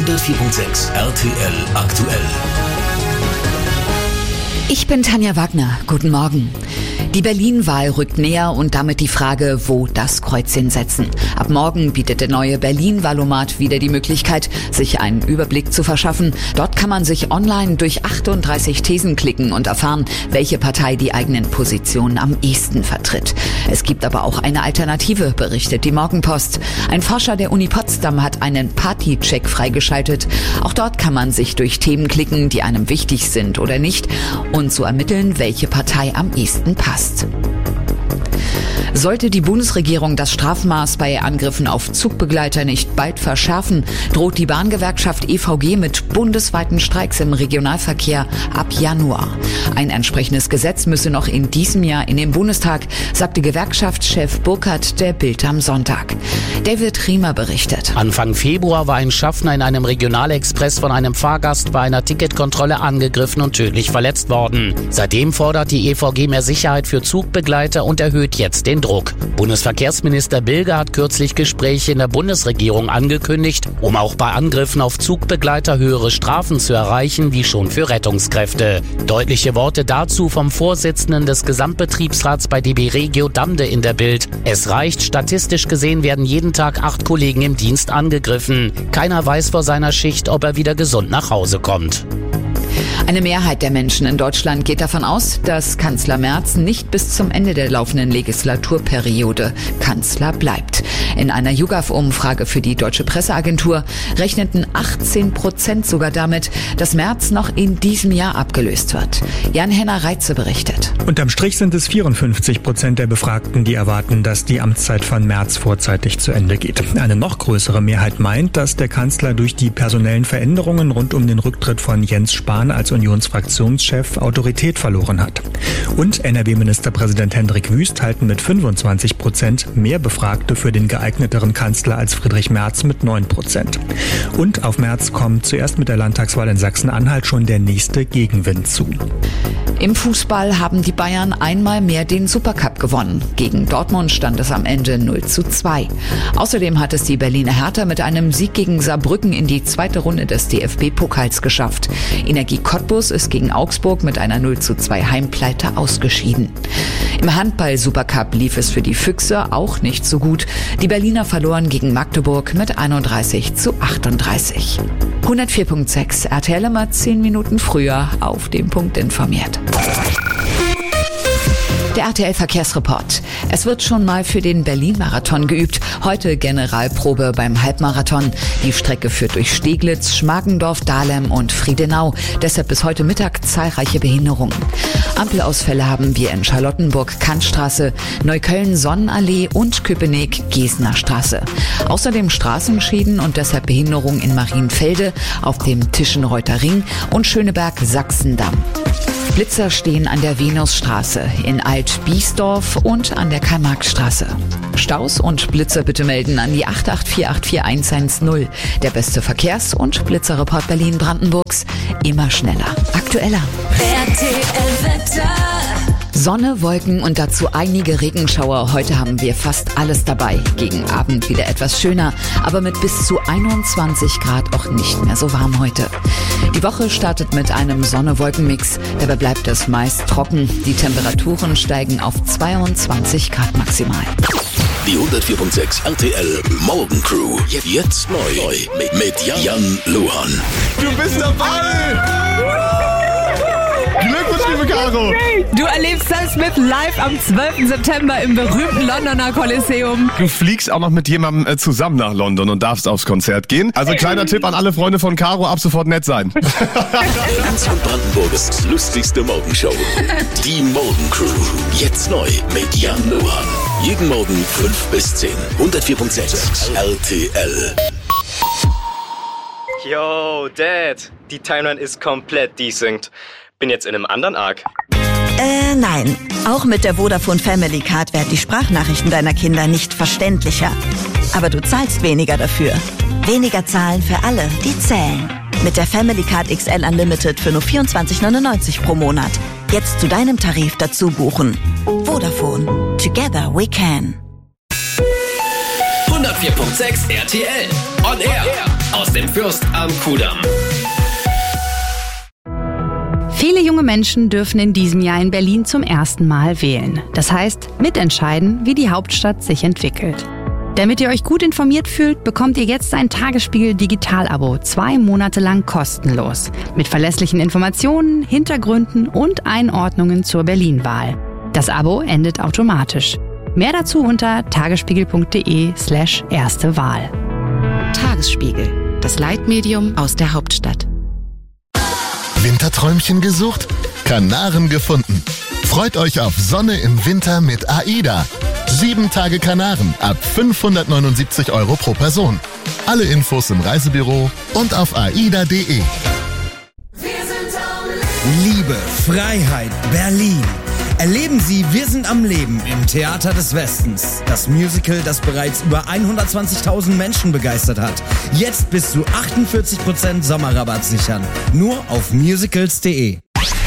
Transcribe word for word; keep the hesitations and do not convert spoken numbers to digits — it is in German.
hundertvier Komma sechs R T L aktuell. Ich bin Tanja Wagner. Guten Morgen. Die Berlin-Wahl rückt näher und damit die Frage, wo das Kreuzchen setzen. Ab morgen bietet der neue Berlin-Wahlomat wieder die Möglichkeit, sich einen Überblick zu verschaffen. Dort kann man sich online durch achtunddreißig Thesen klicken und erfahren, welche Partei die eigenen Positionen am ehesten vertritt. Es gibt aber auch eine Alternative, berichtet die Morgenpost. Ein Forscher der Uni Potsdam hat einen Party-Check freigeschaltet. Auch dort kann man sich durch Themen klicken, die einem wichtig sind oder nicht, und so ermitteln, welche Partei am ehesten passt. Sollte die Bundesregierung das Strafmaß bei Angriffen auf Zugbegleiter nicht bald verschärfen, droht die Bahngewerkschaft E V G mit bundesweiten Streiks im Regionalverkehr ab Januar. Ein entsprechendes Gesetz müsse noch in diesem Jahr in den Bundestag, sagte Gewerkschaftschef Burkhardt der Bild am Sonntag. David Riemer berichtet. Anfang Februar war ein Schaffner in einem Regionalexpress von einem Fahrgast bei einer Ticketkontrolle angegriffen und tödlich verletzt worden. Seitdem fordert die E V G mehr Sicherheit für Zugbegleiter und erhöht jetzt den Druck. Bundesverkehrsminister Bilger hat kürzlich Gespräche in der Bundesregierung angekündigt, um auch bei Angriffen auf Zugbegleiter höhere Strafen zu erreichen, wie schon für Rettungskräfte. Deutliche Worte dazu vom Vorsitzenden des Gesamtbetriebsrats bei D B Regio Damde in der Bild. Es reicht, statistisch gesehen werden jeden Tag acht Kollegen im Dienst angegriffen. Keiner weiß vor seiner Schicht, ob er wieder gesund nach Hause kommt. Eine Mehrheit der Menschen in Deutschland geht davon aus, dass Kanzler Merz nicht bis zum Ende der laufenden Legislaturperiode Kanzler bleibt. In einer YouGov-Umfrage für die Deutsche Presseagentur rechneten achtzehn Prozent sogar damit, dass Merz noch in diesem Jahr abgelöst wird. Jan-Henner Reitze berichtet. Unterm Strich sind es vierundfünfzig Prozent der Befragten, die erwarten, dass die Amtszeit von Merz vorzeitig zu Ende geht. Eine noch größere Mehrheit meint, dass der Kanzler durch die personellen Veränderungen rund um den Rücktritt von Jens Spahn als Unionsfraktionschef Autorität verloren hat. Und N R W-Ministerpräsident Hendrik Wüst halten mit fünfundzwanzig Prozent mehr Befragte für den geeigneteren Kanzler als Friedrich Merz mit neun Prozent. Und auf Merz kommt zuerst mit der Landtagswahl in Sachsen-Anhalt schon der nächste Gegenwind zu. Im Fußball haben die Bayern einmal mehr den Supercup gewonnen. Gegen Dortmund stand es am Ende null zu zwei. Außerdem hat es die Berliner Hertha mit einem Sieg gegen Saarbrücken in die zweite Runde des D F B-Pokals geschafft. Energie Cottbus ist gegen Augsburg mit einer null zu zwei Heimpleite ausgeschieden. Im Handball-Supercup lief es für die Füchse auch nicht so gut. Die Berliner verloren gegen Magdeburg mit einunddreißig zu achtunddreißig. hundertvier Komma sechs R T L immer zehn Minuten früher auf den Punkt informiert. Der R T L-Verkehrsreport. Es wird schon mal für den Berlin-Marathon geübt. Heute Generalprobe beim Halbmarathon. Die Strecke führt durch Steglitz, Schmargendorf, Dahlem und Friedenau. Deshalb bis heute Mittag zahlreiche Behinderungen. Ampelausfälle haben wir in Charlottenburg, Kantstraße, Neukölln, Sonnenallee und Köpenick-Gesener Straße. Außerdem Straßenschäden und deshalb Behinderungen in Marienfelde, auf dem Tischenreuther Ring und Schöneberg-Sachsendamm. Blitzer stehen an der Venusstraße, in Alt-Biesdorf und an der Karl-Marx-Straße. Staus und Blitzer bitte melden an die acht acht vier acht vier eins eins null. Der beste Verkehrs- und Blitzerreport Berlin-Brandenburgs. Immer schneller, aktueller. R T L-Wetter. Sonne, Wolken und dazu einige Regenschauer. Heute haben wir fast alles dabei. Gegen Abend wieder etwas schöner, aber mit bis zu einundzwanzig Grad auch nicht mehr so warm heute. Die Woche startet mit einem Sonne-Wolken-Mix. Dabei bleibt es meist trocken. Die Temperaturen steigen auf zweiundzwanzig Grad maximal. Die hundertvier Komma sechs R T L Morgencrew. Jetzt neu mit, mit Jan, Jan Luhan. Du bist dabei! Glückwunsch, liebe Caro! Du erlebst Sam Smith live am zwölften September im berühmten Londoner Kolosseum. Du fliegst auch noch mit jemandem äh, zusammen nach London und darfst aufs Konzert gehen. Also kleiner Tipp an alle Freunde von Caro, ab sofort nett sein. Berlins und Brandenburgs lustigste Morgenshow. Die Morgencrew. Jetzt neu mit Jan Luhan. Jeden Morgen fünf bis zehn. hundertvier Komma sechs R T L. Yo, Dad. Die Timeline ist komplett desynced. Bin jetzt in einem anderen Arc. Äh, nein. Auch mit der Vodafone Family Card werden die Sprachnachrichten deiner Kinder nicht verständlicher. Aber du zahlst weniger dafür. Weniger zahlen für alle, die zählen. Mit der Family Card X L Unlimited für nur vierundzwanzig neunundneunzig pro Monat. Jetzt zu deinem Tarif dazu buchen. Vodafone. Together we can. hundertvier Komma sechs R T L. On Air. aus dem Fürst am Kudamm. Viele junge Menschen dürfen in diesem Jahr in Berlin zum ersten Mal wählen. Das heißt, mitentscheiden, wie die Hauptstadt sich entwickelt. Damit ihr euch gut informiert fühlt, bekommt ihr jetzt ein Tagesspiegel Digital-Abo, zwei Monate lang kostenlos. Mit verlässlichen Informationen, Hintergründen und Einordnungen zur Berlin-Wahl. Das Abo endet automatisch. Mehr dazu unter tagesspiegel.de slash erste Wahl. Tagesspiegel, das Leitmedium aus der Hauptstadt. Winterträumchen gesucht? Kanaren gefunden. Freut euch auf Sonne im Winter mit AIDA. Sieben Tage Kanaren ab fünfhundertneunundsiebzig Euro pro Person. Alle Infos im Reisebüro und auf aida punkt de. Liebe, Freiheit, Berlin. Erleben Sie Wir sind am Leben im Theater des Westens. Das Musical, das bereits über hundertzwanzigtausend Menschen begeistert hat. Jetzt bis zu achtundvierzig Prozent Sommerrabatt sichern. Nur auf musicals punkt de.